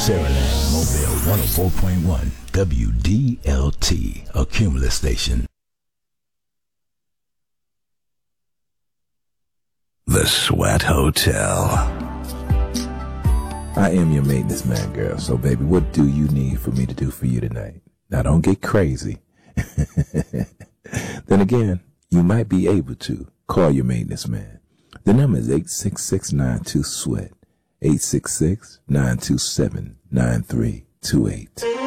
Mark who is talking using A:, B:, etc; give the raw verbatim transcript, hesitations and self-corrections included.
A: Saraland Mobile one oh four point one W D L T, a Cumulus station. The Sweat Hotel.
B: I am your maintenance man, girl. So, baby, what do you need for me to do for you tonight? Now, don't get crazy. Then again, you might be able to call your maintenance man. The number is eight six six, nine two, SWEAT, eight six six, nine two seven, nine three two eight.